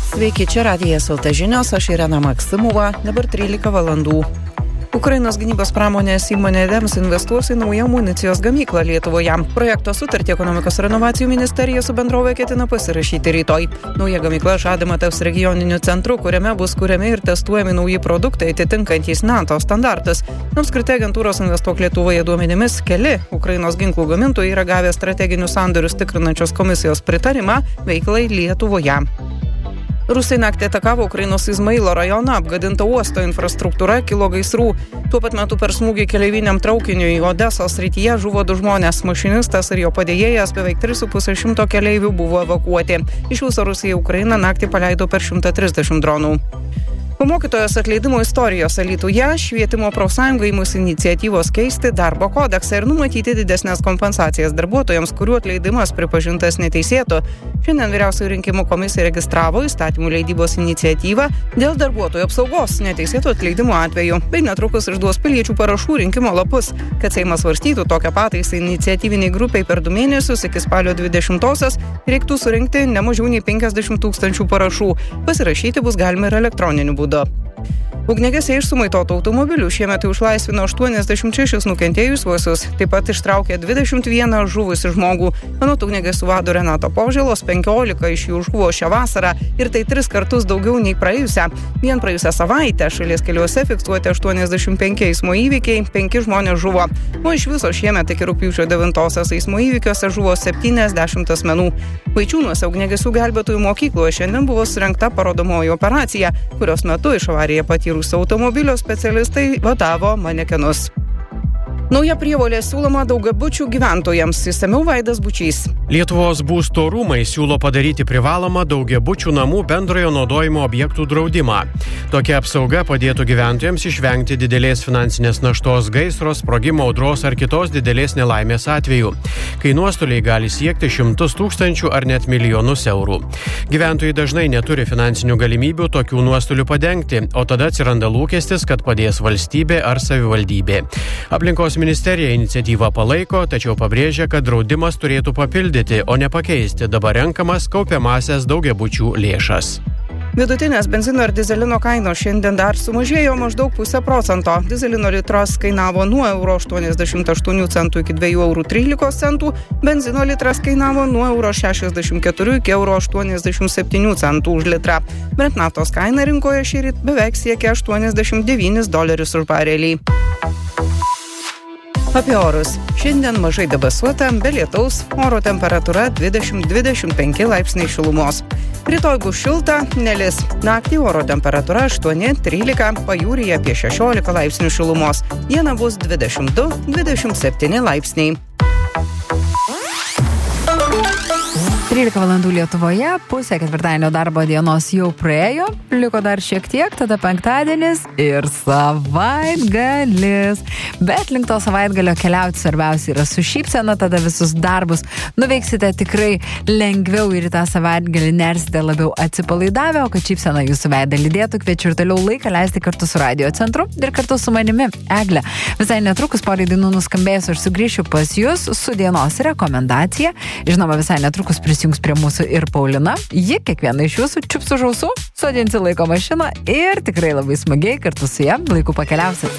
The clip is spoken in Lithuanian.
Sveiki, čia Radijas LT žinios, aš Irena Maksimova, dabar 13 valandų. Ukrainos gynybos pramonės įmonė DEMS investuos į naują amunicijos gamyklą Lietuvoje. Projekto sutartį ekonomikos ir inovacijų ministerija su bendrovė ketina pasirašyti rytoj. Nauja gamykla žadama taps regioniniu centru, kuriame bus kuriami ir testuojami nauji produktai atitinkantys NATO standartus. Apskritai agentūros Investuok Lietuvoje duomenimis keli Ukrainos ginklų gamintojai yra gavę strateginius sandorius tikrinančios komisijos pritarimą veiklai Lietuvoje. Rusai naktį atakavo Ukrainos Izmailo rajoną, apgadinta uosto infrastruktūra, kilo gaisrų. Tuo pat metu per smūgį keleiviniam traukiniui Odesos srityje žuvo 2 žmonės, mašinistas ir jo padėjėjas, beveik 3,5 keleivių buvo evakuoti. Iš viso Rusija į Ukrainą naktį paleido per 130 dronų. Po mokytojos atleidimo istorijos Alytuje švietimo profsąjunga ėmėsi iniciatyvos keisti darbo kodeksą ir numatyti didesnės kompensacijas darbuotojams, kurių atleidimas pripažintas neteisėtu. Šiandien Vyriausioji rinkimų komisija registravo įstatymų leidybos iniciatyvą dėl darbuotojų apsaugos neteisėto atleidimo atveju, bei netrukus išduos piliečių parašų rinkimo lapus. Kad Seimas svarstytų tokią pataisą iniciatyviniai grupiai per 2 mėnesius iki spalio 20-osios reiktų surinkti ne mažiau nei 50 000 parašų. Pasirašyti bus galima ir elektroniniu būdu. Ugniagesiai iš sumaitotų automobilių šiemet išlaisvino 86 nukentėjusiuosius, taip pat ištraukė 21 žuvusį žmogų. Anot ugniagesių vado Renato Požėlos 15 iš jų žuvo šią vasarą ir tai 3 kartus daugiau nei praėjusią. Vien praėjusią savaitę šalies keliuose fiksuoti 85 eismo įvykiai, 5 žmonės žuvo. O iš viso šiemet iki rugpjūčio 9 eismo įvykiuose žuvo 70 asmenų. Vaičiūnuose ugniagesių gelbėtojų mokykloje šiandien buvo surengta parodomoji operacija, kurios metu iš avariją patyrusio automobilio specialistai vadavo manekenus. Nauja prievolė siūloma daugiabučių gyventojams. Išsamiau Vaidas Bučys. Lietuvos būsto rūmai siūlo padaryti privalomą daugiabučių namų bendrojo naudojimo objektų draudimą. Tokia apsauga padėtų gyventojams išvengti didelės finansinės naštos gaisro, sprogimo, audros ar kitos didelės nelaimės atveju, kai nuostoliai gali siekti 100 000 ar net milijonus eurų. Gyventojai dažnai neturi finansinių galimybių tokių nuostolių padengti, o tada atsiranda lūkestis, kad padės valstybė ar savivaldybė. Aplinkos ministerija iniciatyvą palaiko, tačiau pabrėžia, kad draudimas turėtų papildyti, o ne pakeisti dabar renkamas kaupiamasias daugiabučių lėšas. Vidutinės benzino ir dizelino kainos šiandien dar sumažėjo maždaug 0,5%. Dizelino litras kainavo nuo €88 iki €2,13, benzino litras kainavo nuo €64 iki €87 už litrą. Brent naftos kaina rinkoje šįryt beveik siekia $89 už barelį. Apie orus. Šiandien mažai debesuota, be lietaus, oro temperatūra 20-25 laipsniai šilumos. Rytoj bus šilta, nelis. Naktį oro temperatūra 8-13, pajūryje apie 16 laipsnių šilumos. Dieną bus 22-27 laipsniai. 13 valandų Lietuvoje, pusė ketvirtadienio darbo dienos jau praėjo, liko dar šiek tiek, tada penktadienis ir savaitgalis. Bet link to savaitgalio keliauti svarbiausia yra su šypsena, tada visus darbus nuveiksite tikrai lengviau ir į tą savaitgalį nersite labiau atsipalaidavę, o kad šypsena jūsų veidą lydėtų, kviečiu ir toliau laiką leisti kartu su Radio centru ir kartu su manimi, Egle. Visai netrukus porą dainų nuskambėjus aš sugrįšiu pas jūs su dienos rekomendacija. Žinoma, visai netrukus prisijungs prie mūsų ir Paulina. Ji kiekvieną iš jūsų čiups už ausų, sodinsi laiko mašiną ir tikrai labai smagiai kartu su ja laiku pakeliausit.